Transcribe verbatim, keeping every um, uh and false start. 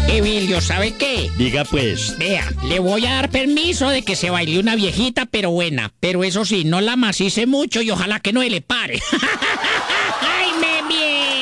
Emilio, ¿sabe qué? Diga pues. Vea, le voy a dar permiso de que se baile una viejita, pero buena. Pero eso sí, no la macice mucho y ojalá que no le pare.